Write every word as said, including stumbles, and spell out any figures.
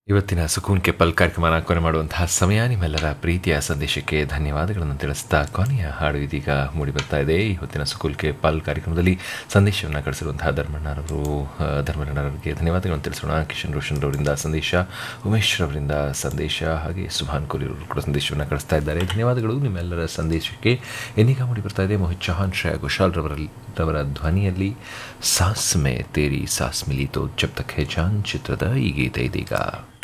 ಇವತ್ತಿನ ಸುಕೂನ್ ಕೆ ಪಲ್ ಕಾರ್ಯಕ್ರಮನ ಕೊನೆ ಮಾಡುವಂತಹ ಸಮಯ. ನಿಮ್ಮೆಲ್ಲರ ಪ್ರೀತಿಯ ಸಂದೇಶಕ್ಕೆ ಧನ್ಯವಾದಗಳನ್ನು ತಿಳಿಸ್ತಾ ಕೊನೆಯ ಹಾಡು ಇದೀಗ ಮೂಡಿ ಬರ್ತಾ ಇದೆ. ಇವತ್ತಿನ ಸುಕೂನ್ ಕೆ ಪಲ್ ಕಾರ್ಯಕ್ರಮದಲ್ಲಿ ಸಂದೇಶವನ್ನು ಕಳಿಸಿರುವಂತಹ ಧರ್ಮಣ್ಣರವರು ಧರ್ಮಣ್ಣರವರಿಗೆ ಧನ್ಯವಾದಗಳನ್ನು ತಿಳಿಸೋಣ. ಕಿಶನ್ ರೋಷನ್ ರವರಿಂದ ಸಂದೇಶ, ಉಮೇಶ್ ರವರಿಂದ ಸಂದೇಶ, ಹಾಗೆ ಸುಭಾನ್ ಕೋಲಿ ಅವರು ಕೂಡ ಸಂದೇಶವನ್ನು ಕಳಿಸ್ತಾ ಇದ್ದಾರೆ. ಧನ್ಯವಾದಗಳು ನಿಮ್ಮೆಲ್ಲರ ಸಂದೇಶಕ್ಕೆ. ಇನ್ನೀಗ ಮೂಡಿ ಬರ್ತಾ ಇದೆ ಮೋಹಿತ್ ಚೌಹಾನ್, ಶ್ರೇಯಾ ಘೋಷಾಲ್ ರವರಲ್ಲಿ ರವರ ಧ್ವನಿಯಲ್ಲಿ ಸಾಸ್ ಮೇ ತೇರಿ ಸಾಸ್ ಮಿಲಿ ತೋ ಜಬ್ ತಕ್ ಹೇ ಜಾನ್ ಚಿತ್ರದ ಈ ಗೀತೆ ಇದೀಗ.